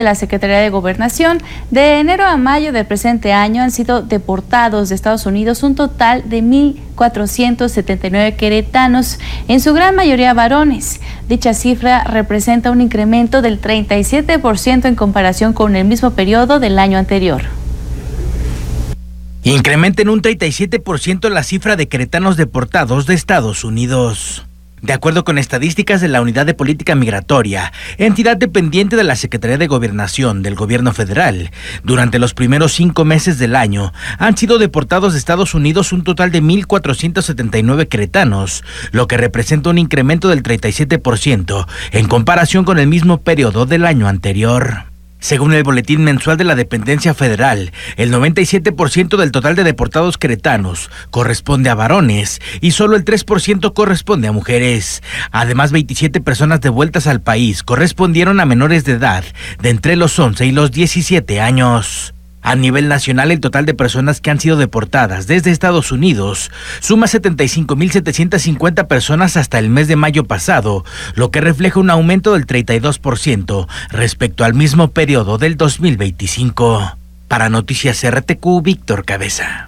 de la Secretaría de Gobernación, de enero a mayo del presente año han sido deportados de Estados Unidos un total de 1,479 queretanos, en su gran mayoría varones. Dicha cifra representa un incremento del 37% en comparación con el mismo periodo del año anterior. Incrementa en un 37% la cifra de queretanos deportados de Estados Unidos. De acuerdo con estadísticas de la Unidad de Política Migratoria, entidad dependiente de la Secretaría de Gobernación del Gobierno Federal, durante los primeros 5 meses del año han sido deportados de Estados Unidos un total de 1,479 queretanos, lo que representa un incremento del 37% en comparación con el mismo periodo del año anterior. Según el boletín mensual de la dependencia federal, el 97% del total de deportados queretanos corresponde a varones y solo el 3% corresponde a mujeres. Además, 27 personas devueltas al país correspondieron a menores de edad de entre los 11 y los 17 años. A nivel nacional, el total de personas que han sido deportadas desde Estados Unidos suma 75,750 personas hasta el mes de mayo pasado, lo que refleja un aumento del 32% respecto al mismo periodo del 2025. Para Noticias RTQ, Víctor Cabeza.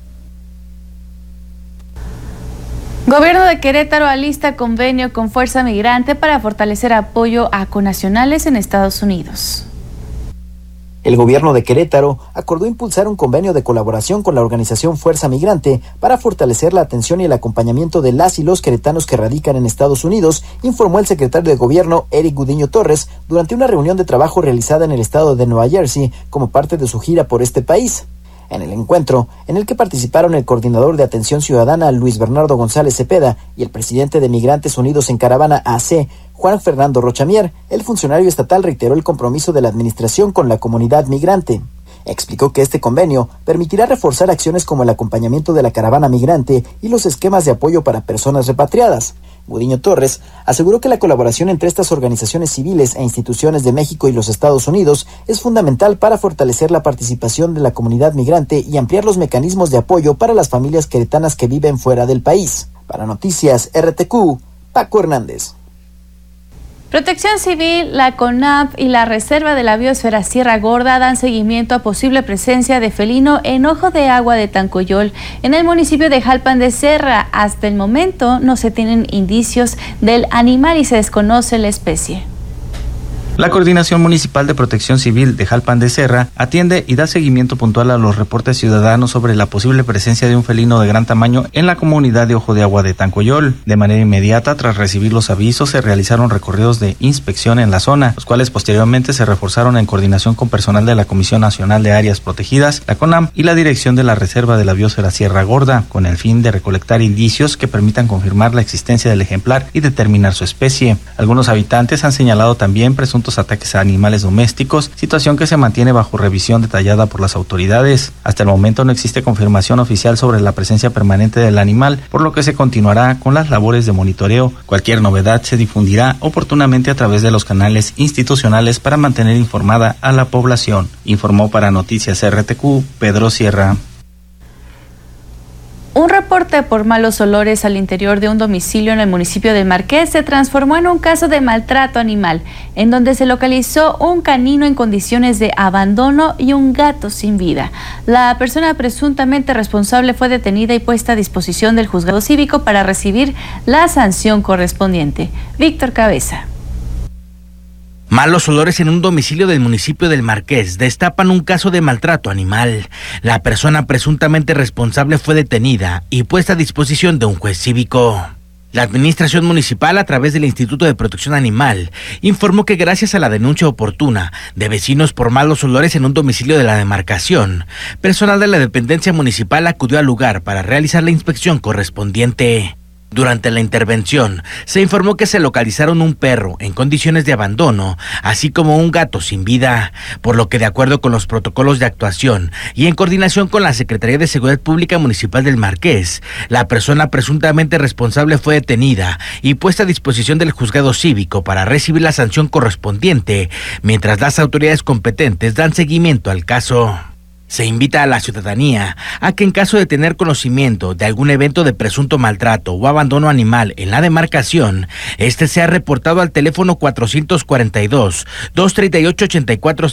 Gobierno de Querétaro alista convenio con Fuerza Migrante para fortalecer apoyo a connacionales en Estados Unidos. El gobierno de Querétaro acordó impulsar un convenio de colaboración con la organización Fuerza Migrante para fortalecer la atención y el acompañamiento de las y los queretanos que radican en Estados Unidos, informó el secretario de Gobierno, Eric Gudiño Torres, durante una reunión de trabajo realizada en el estado de Nueva Jersey como parte de su gira por este país. En el encuentro, en el que participaron el coordinador de Atención Ciudadana, Luis Bernardo González Cepeda, y el presidente de Migrantes Unidos en Caravana AC, Juan Fernando Rochamier, el funcionario estatal reiteró el compromiso de la administración con la comunidad migrante. Explicó que este convenio permitirá reforzar acciones como el acompañamiento de la caravana migrante y los esquemas de apoyo para personas repatriadas. Gudiño Torres aseguró que la colaboración entre estas organizaciones civiles e instituciones de México y los Estados Unidos es fundamental para fortalecer la participación de la comunidad migrante y ampliar los mecanismos de apoyo para las familias queretanas que viven fuera del país. Para Noticias RTQ, Paco Hernández. Protección Civil, la CONAP y la Reserva de la Biosfera Sierra Gorda dan seguimiento a posible presencia de felino en Ojo de Agua de Tancoyol, en el municipio de Jalpan de Serra. Hasta el momento no se tienen indicios del animal y se desconoce la especie. La Coordinación Municipal de Protección Civil de Jalpan de Serra atiende y da seguimiento puntual a los reportes ciudadanos sobre la posible presencia de un felino de gran tamaño en la comunidad de Ojo de Agua de Tancoyol. De manera inmediata, tras recibir los avisos, se realizaron recorridos de inspección en la zona, los cuales posteriormente se reforzaron en coordinación con personal de la Comisión Nacional de Áreas Protegidas, la CONAM, y la Dirección de la Reserva de la Biosfera Sierra Gorda, con el fin de recolectar indicios que permitan confirmar la existencia del ejemplar y determinar su especie. Algunos habitantes han señalado también presuntos ataques a animales domésticos, situación que se mantiene bajo revisión detallada por las autoridades. Hasta el momento no existe confirmación oficial sobre la presencia permanente del animal, por lo que se continuará con las labores de monitoreo. Cualquier novedad se difundirá oportunamente a través de los canales institucionales para mantener informada a la población, informó para Noticias RTQ Pedro Sierra. Un reporte por malos olores al interior de un domicilio en el municipio de Marqués se transformó en un caso de maltrato animal, en donde se localizó un canino en condiciones de abandono y un gato sin vida. La persona presuntamente responsable fue detenida y puesta a disposición del juzgado cívico para recibir la sanción correspondiente. Víctor Cabeza. Malos olores en un domicilio del municipio del Marqués destapan un caso de maltrato animal. La persona presuntamente responsable fue detenida y puesta a disposición de un juez cívico. La administración municipal, a través del Instituto de Protección Animal, informó que gracias a la denuncia oportuna de vecinos por malos olores en un domicilio de la demarcación, personal de la dependencia municipal acudió al lugar para realizar la inspección correspondiente. Durante la intervención, se informó que se localizaron un perro en condiciones de abandono, así como un gato sin vida, por lo que de acuerdo con los protocolos de actuación y en coordinación con la Secretaría de Seguridad Pública Municipal del Marqués, la persona presuntamente responsable fue detenida y puesta a disposición del juzgado cívico para recibir la sanción correspondiente, mientras las autoridades competentes dan seguimiento al caso. Se invita a la ciudadanía a que en caso de tener conocimiento de algún evento de presunto maltrato o abandono animal en la demarcación, este sea reportado al teléfono 442-238-84